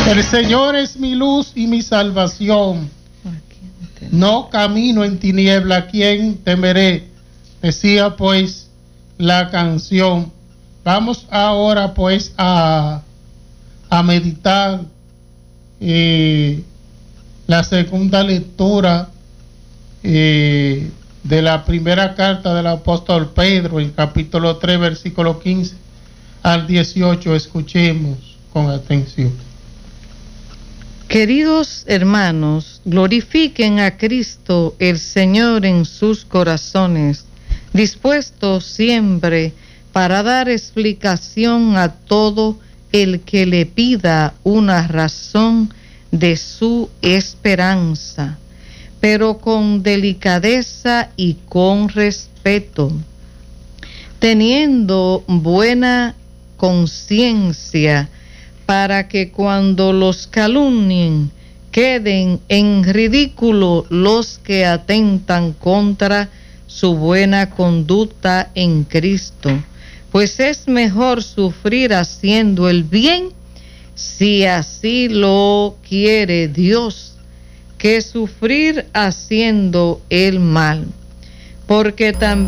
El Señor es mi luz y mi salvación. No camino en tiniebla, ¿a quién temeré? Decía pues la canción. Vamos ahora pues a meditar la segunda lectura de la primera carta del apóstol Pedro, en capítulo 3, versículo 15 al 18. Escuchemos con atención. Queridos hermanos, glorifiquen a Cristo el Señor en sus corazones, dispuestos siempre para dar explicación a todo el que le pida una razón de su esperanza, pero con delicadeza y con respeto, teniendo buena conciencia, para que cuando los calumnien queden en ridículo los que atentan contra su buena conducta en Cristo, pues es mejor sufrir haciendo el bien, si así lo quiere Dios, que sufrir haciendo el mal, porque también